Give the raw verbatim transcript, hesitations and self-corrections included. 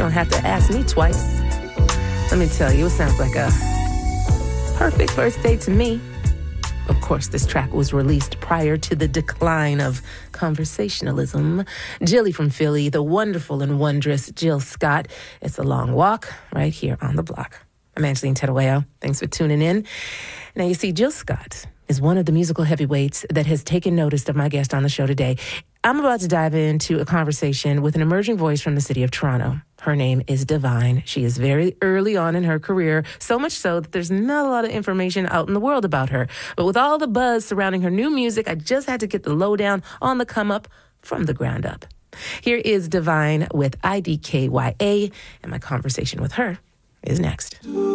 don't have to ask me twice. Let me tell you, it sounds like a perfect first date to me. Of course, this track was released prior to the decline of conversationalism. Jilly from Philly, the wonderful and wondrous Jill Scott. It's a long walk right here on the block. I'm Angeline Terueo. Thanks for tuning in. Now, you see, Jill Scott is one of the musical heavyweights that has taken notice of my guest on the show today. I'm about to dive into a conversation with an emerging voice from the city of Toronto. Her name is Divine. She is very early on in her career, so much so that there's not a lot of information out in the world about her. But with all the buzz surrounding her new music, I just had to get the lowdown on the come up from the ground up. Here is Divine with I D K Y A, and my conversation with her is next.